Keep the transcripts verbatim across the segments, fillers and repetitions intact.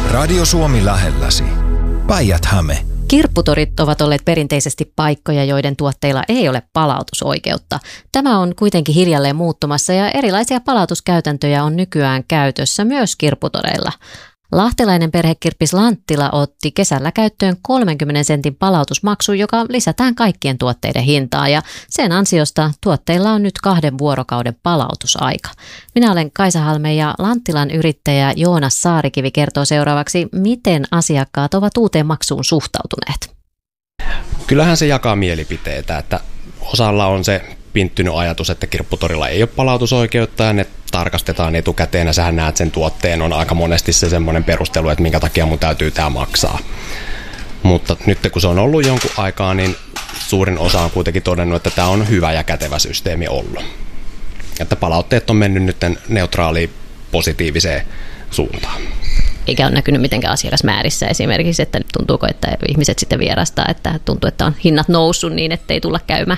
Radio Suomi lähelläsi. Päijät-Häme. Kirpputorit ovat olleet perinteisesti paikkoja, joiden tuotteilla ei ole palautusoikeutta. Tämä on kuitenkin hiljalleen muuttumassa ja erilaisia palautuskäytäntöjä on nykyään käytössä myös kirpputoreilla. Lahtelainen perhekirppis Lanttila otti kesällä käyttöön kolmenkymmenen sentin palautusmaksu, joka lisätään kaikkien tuotteiden hintaan ja sen ansiosta tuotteilla on nyt kahden vuorokauden palautusaika. Minä olen Kaisa Halme ja Lanttilan yrittäjä Joonas Saarikivi kertoo seuraavaksi, miten asiakkaat ovat uuteen maksuun suhtautuneet. Kyllähän se jakaa mielipiteitä, että osalla on se pinttynyt ajatus, että kirpputorilla ei ole palautusoikeutta ja ne tarkastetaan etukäteen ja sähän näet sen tuotteen, on aika monesti se semmoinen perustelu, että minkä takia mun täytyy tämä maksaa. Mutta nyt kun se on ollut jonkun aikaa, niin suurin osa on kuitenkin todennut, että tämä on hyvä ja kätevä systeemi ollut. Että palautteet on mennyt nyt neutraaliin positiiviseen suuntaan. Eikä ole näkynyt mitenkään asiakasmäärissä esimerkiksi, että tuntuuko, että ihmiset sitten vierastaa, että tuntuu, että on hinnat noussut niin, ettei tulla käymään.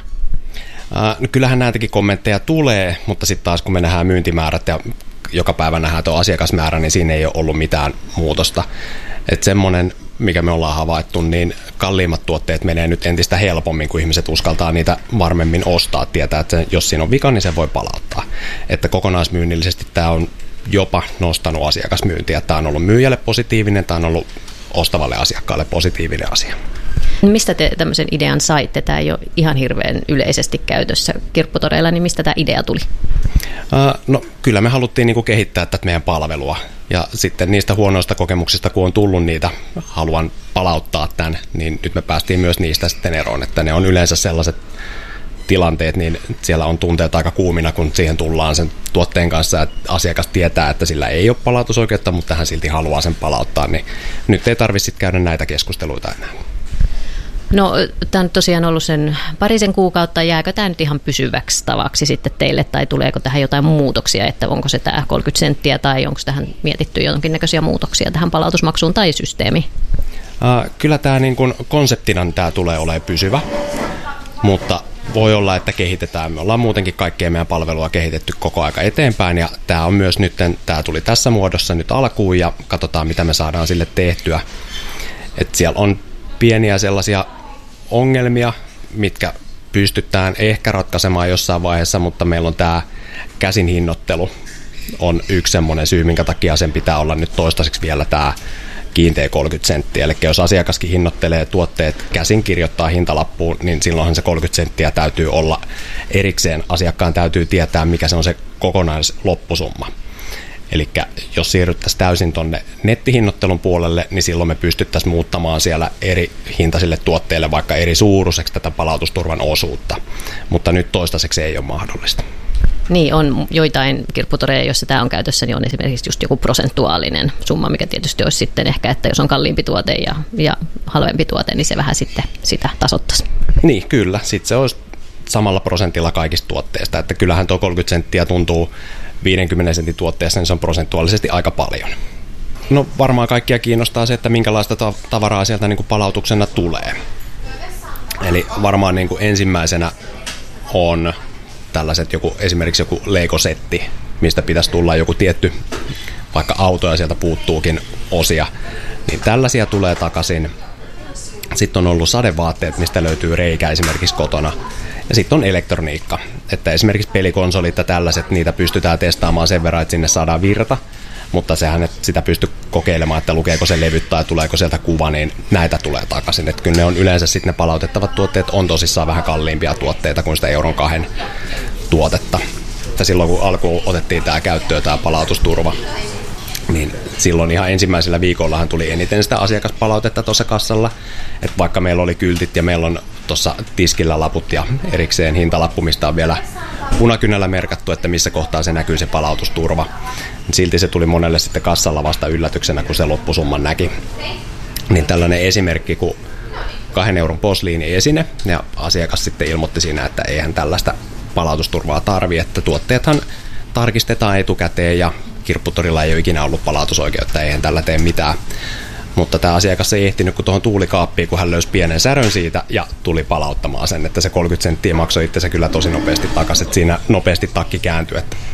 No kyllähän näitäkin kommentteja tulee, mutta sitten taas kun me nähdään myyntimäärät ja joka päivä nähdään tuo asiakasmäärä, niin siinä ei ole ollut mitään muutosta. Että semmoinen, mikä me ollaan havaittu, niin kalliimmat tuotteet menee nyt entistä helpommin, kun ihmiset uskaltaa niitä varmemmin ostaa. Tietää, että jos siinä on vika, niin sen voi palauttaa. Että kokonaismyynnillisesti tämä on jopa nostanut asiakasmyyntiä. Tämä on ollut myyjälle positiivinen, tämä on ollut ostavalle asiakkaalle positiivinen asia. Mistä te tämmöisen idean saitte? Tämä ei ole ihan hirveän yleisesti käytössä kirpputoreilla, niin mistä tämä idea tuli? No kyllä me haluttiin niinku kehittää tätä meidän palvelua ja sitten niistä huonoista kokemuksista, kun on tullut niitä, haluan palauttaa tämän, niin nyt me päästiin myös niistä sitten eroon, että ne on yleensä sellaiset tilanteet, niin siellä on tunteet aika kuumina, kun siihen tullaan sen tuotteen kanssa, että asiakas tietää, että sillä ei ole palautusoikeutta, mutta hän silti haluaa sen palauttaa, niin nyt ei tarvitse sitten käydä näitä keskusteluita enää. No, tämä on tosiaan ollut sen parisen kuukautta. Jääkö tämä nyt ihan pysyväksi tavaksi sitten teille, tai tuleeko tähän jotain muutoksia, että onko se tämä kolmekymmentä senttiä, tai onko tähän mietitty jonkinnäköisiä muutoksia tähän palautusmaksuun tai systeemiin? Äh, kyllä tämä niin kuin konseptina tämä tulee olemaan pysyvä, mutta voi olla, että kehitetään. Me ollaan muutenkin kaikkea meidän palvelua kehitetty koko aika eteenpäin, ja tämä on myös nyt, tämä tuli tässä muodossa nyt alkuun, ja katsotaan, mitä me saadaan sille tehtyä. Että siellä on pieniä sellaisia ongelmia, mitkä pystytään ehkä ratkaisemaan jossain vaiheessa, mutta meillä on tämä käsin hinnoittelu on yksi semmoinen syy, minkä takia sen pitää olla nyt toistaiseksi vielä tämä kiinteä kolmekymmentä senttiä. Eli jos asiakaskin hinnoittelee tuotteet käsin, kirjoittaa hintalappuun, niin silloinhan se kolmekymmentä senttiä täytyy olla erikseen. Asiakkaan täytyy tietää, mikä se on se kokonaisloppusumma. Eli jos siirryttäisiin täysin tuonne nettihinnoittelun puolelle, niin silloin me pystyttäisiin muuttamaan siellä eri hintaisille tuotteille vaikka eri suuruiseksi tätä palautusturvan osuutta. Mutta nyt toistaiseksi ei ole mahdollista. Niin, on joitain kirpputoreja, joissa tämä on käytössä, niin on esimerkiksi just joku prosentuaalinen summa, mikä tietysti olisi sitten ehkä, että jos on kalliimpi tuote ja, ja halvempi tuote, niin se vähän sitten sitä tasoittaisi. Niin, kyllä. Sitten se olisi samalla prosentilla kaikista tuotteista. Että kyllähän tuo kolmekymmentä senttiä tuntuu viidenkymmenen sentin tuotteessa, niin se on prosentuaalisesti aika paljon. No varmaan kaikkia kiinnostaa se, että minkälaista tavaraa sieltä niin kuin palautuksena tulee. Eli varmaan niin kuin ensimmäisenä on tällaiset joku, esimerkiksi joku Lego-setti, mistä pitäisi tulla joku tietty, vaikka auto ja sieltä puuttuukin osia, niin tällaisia tulee takaisin. Sitten on ollut sadevaatteet, mistä löytyy reikä esimerkiksi kotona. Ja sitten on elektroniikka, että esimerkiksi pelikonsolit ja tällaiset, niitä pystytään testaamaan sen verran, että sinne saadaan virta, mutta sehän, että sitä pystyy kokeilemaan, että lukeeko se levyt tai tuleeko sieltä kuva, niin näitä tulee takaisin. Että kyllä ne on yleensä sitten ne palautettavat tuotteet on tosissaan vähän kalliimpia tuotteita kuin sitä euron kahden tuotetta. Että silloin kun alkuun otettiin tämä käyttöön, tämä palautusturva, niin silloin ihan ensimmäisellä viikollahan tuli eniten sitä asiakaspalautetta tuossa kassalla, että vaikka meillä oli kyltit ja meillä on tuossa tiskillä laput ja erikseen hintalappu, mistä on vielä punakynällä merkattu, että missä kohtaa se näkyy se palautusturva. Silti se tuli monelle sitten kassalla vasta yllätyksenä, kun se loppusumman näki. Niin tällainen esimerkki, kun kahden euron posliini-esine, ja asiakas sitten ilmoitti siinä, että eihän tällaista palautusturvaa tarvi, että tuotteethan tarkistetaan etukäteen ja kirpputorilla ei ole ikinä ollut palautusoikeutta, eihän tällä tee mitään. Mutta tämä asiakas ei ehtinyt kuin tuohon tuulikaappiin, kun hän löysi pienen särön siitä ja tuli palauttamaan sen, että se kolmekymmentä senttiä maksoi itsensä kyllä tosi nopeasti takaisin, että siinä nopeasti takki kääntyi. Että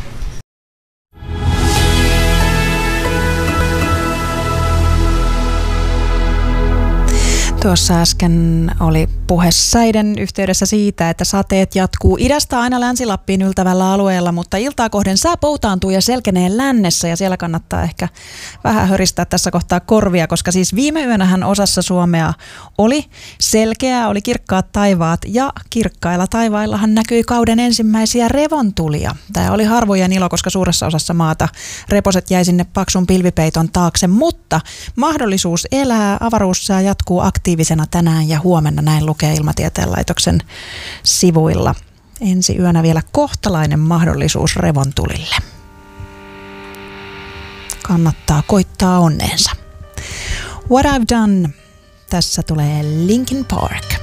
Tuossa äsken oli puhe säiden yhteydessä siitä, että sateet jatkuu idästä aina Länsi-Lappiin yltävällä alueella, mutta iltaa kohden sää poutaantuu ja selkenee lännessä ja siellä kannattaa ehkä vähän höristää tässä kohtaa korvia, koska siis viime yönähän osassa Suomea oli selkeää, oli kirkkaat taivaat ja kirkkailla taivaillahan näkyi kauden ensimmäisiä revontulia. Tämä oli harvojen ilo, koska suuressa osassa maata reposet jäi sinne paksun pilvipeiton taakse, mutta mahdollisuus elää, avaruussää jatkuu aktiivisena tänään ja huomenna, näin lukee Ilmatieteen laitoksen sivuilla. Ensi yönä vielä kohtalainen mahdollisuus revontulille. Kannattaa koittaa onneensa. What I've Done. Tässä tulee Linkin Park.